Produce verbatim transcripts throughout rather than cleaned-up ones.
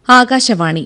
ആകാശവാണി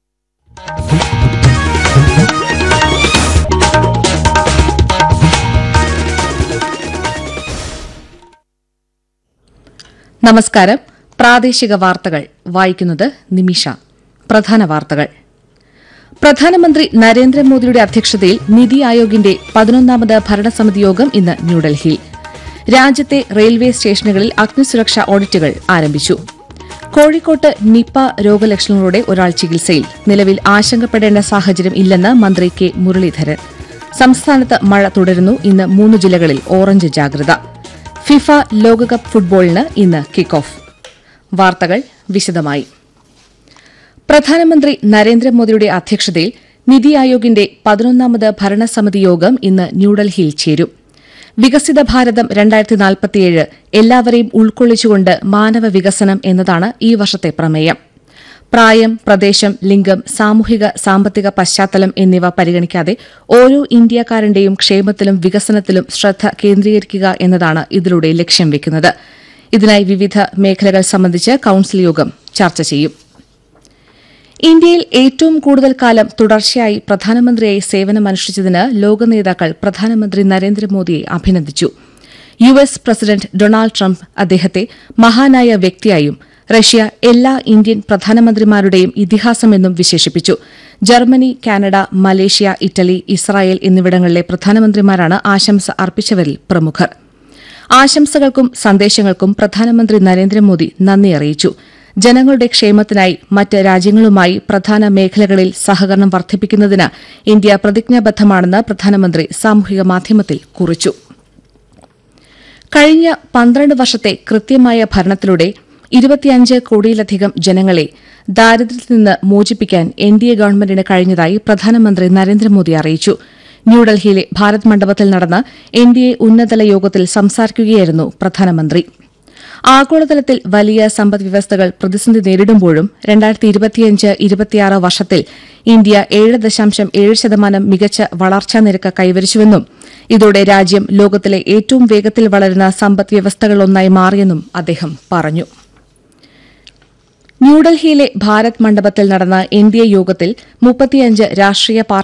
നമസ്കാരം. പ്രാദേശിക വാർത്തകൾ വായിക്കുന്നത് നിമിഷ. പ്രധാന വാർത്തകൾ. പ്രധാനമന്ത്രി നരേന്ദ്രമോദിയുടെ അധ്യക്ഷതയിൽ നിതി ആയോഗിന്റെ പതിനൊന്നാമത് ഭരണസമിതി യോഗം ഇന്ന് ന്യൂഡൽഹിയിൽ. രാജ്യത്തെ റെയിൽവേ സ്റ്റേഷനുകളിൽ അഗ്നിസുരക്ഷാ ഓഡിറ്റുകൾ ആരംഭിച്ചു. കോഴിക്കോട്ട് നിപ രോഗലക്ഷണങ്ങളോടെ ഒരാൾ ചികിത്സയിൽ. നിലവിൽ ആശങ്കപ്പെടേണ്ട സാഹചര്യം ഇല്ലെന്ന് മന്ത്രി കെ മുരളീധരൻ. സംസ്ഥാനത്ത് മഴ തുടരുന്നു. ഇന്ന് മൂന്ന് ജില്ലകളിൽ ഓറഞ്ച് ജാഗ്രത. ഫിഫ ലോകകപ്പ് ഫുട്ബോളിന് ഇന്ന് കിക്ക് ഓഫ്. വാർത്തകൾ വിശദമായി. പ്രധാനമന്ത്രി നരേന്ദ്രമോദിയുടെ അധ്യക്ഷതയിൽ നിതി ആയോഗിന്റെ പതിനൊന്നാമത് ഭരണസമിതി യോഗം ഇന്ന് ന്യൂഡൽഹിയിൽ ചേരും. വികസിത ഭാരതം രണ്ടായിരത്തി നാൽപ്പത്തിയേഴ് എല്ലാവരെയും ഉൾക്കൊള്ളിച്ചുകൊണ്ട് മാനവ വികസനം എന്നതാണ് ഈ വർഷത്തെ പ്രമേയം. പ്രായം, പ്രദേശം, ലിംഗം, സാമൂഹിക സാമ്പത്തിക പശ്ചാത്തലം എന്നിവ പരിഗണിക്കാതെ ഓരോ ഇന്ത്യക്കാരന്റെയും ക്ഷേമത്തിലും വികസനത്തിലും ശ്രദ്ധ കേന്ദ്രീകരിക്കുക എന്നതാണ് ഇതിലൂടെ ലക്ഷ്യം വെക്കുന്നത്. ഇതിനായി വിവിധ മേഖലകൾ സംബന്ധിച്ച് കൌൺസിൽ യോഗം ചർച്ച ചെയ്യും. ഇന്ത്യയിൽ ഏറ്റവും കൂടുതൽ കാലം തുടർച്ചയായി പ്രധാനമന്ത്രിയായി സേവനമനുഷ്ഠിച്ചതിന് ലോക നേതാക്കൾ പ്രധാനമന്ത്രി നരേന്ദ്രമോദിയെ അഭിനന്ദിച്ചു. U S president Donald Trump അദ്ദേഹത്തെ മഹാനായ വ്യക്തിയായും റഷ്യ എല്ലാ ഇന്ത്യൻ പ്രധാനമന്ത്രിമാരുടെയും ഇതിഹാസമെന്നും വിശേഷിപ്പിച്ചു. Germany, Canada, Malaysia, Italy, Israel എന്നിവിടങ്ങളിലെ പ്രധാനമന്ത്രിമാരാണ് ആശംസ അർപ്പിച്ചവരിൽ പ്രമുഖർ. ആശംസകൾക്കും സന്ദേശങ്ങൾക്കും പ്രധാനമന്ത്രി നരേന്ദ്രമോദി നന്ദി അറിയിച്ചു. ജനങ്ങളുടെ ക്ഷേമത്തിനായി മറ്റ് രാജ്യങ്ങളുമായി പ്രധാന മേഖലകളിൽ സഹകരണം വർദ്ധിപ്പിക്കുന്നതിന് ഇന്ത്യ പ്രതിജ്ഞാബദ്ധമാണെന്ന് പ്രധാനമന്ത്രി സാമൂഹിക മാധ്യമത്തിൽ കുറിച്ചു. കഴിഞ്ഞ പന്ത്രണ്ട് വർഷത്തെ കൃത്യമായ ഭരണത്തിലൂടെ ഇരുപത്തിയഞ്ച് കോടിയിലധികം ജനങ്ങളെ ദാരിദ്ര്യത്തിൽ നിന്ന് മോചിപ്പിക്കാൻ എൻ ഡി എ ഗവൺമെന്റിന് കഴിഞ്ഞതായി പ്രധാനമന്ത്രി നരേന്ദ്രമോദി അറിയിച്ചു. ന്യൂഡൽഹിയിലെ ഭാരത് മണ്ഡപത്തിൽ നടന്ന എൻ ഡി എ ഉന്നതതല യോഗത്തിൽ സംസാരിക്കുകയായിരുന്നു പ്രധാനമന്ത്രി. ആഗോളതലത്തിൽ വലിയ സമ്പദ്വ്യവസ്ഥകൾ പ്രതിസന്ധി നേരിടുമ്പോഴും രണ്ടായിരത്തി ഇരുപത്തിയഞ്ച് ഇരുപത്തിയാറ് വർഷത്തിൽ ഇന്ത്യ ഏഴ് ദശാംശം ഏഴ് ശതമാനം മികച്ച വളർച്ചാ നിരക്ക് കൈവരിച്ചുവെന്നും ഇതോടെ രാജ്യം ലോകത്തിലെ ഏറ്റവും വേഗത്തിൽ വളരുന്ന സമ്പദ്വ്യവസ്ഥകളിലൊന്നായി മാറിയെന്നും അദ്ദേഹം പറഞ്ഞു. ന്യൂഡൽഹിയിലെ ഭാരത് മണ്ഡപത്തിൽ നടന്ന എൻ ഡി എ യോഗത്തിൽ മുപ്പത്തിയഞ്ച് രാഷ്ട്രീയ പാർട്ടി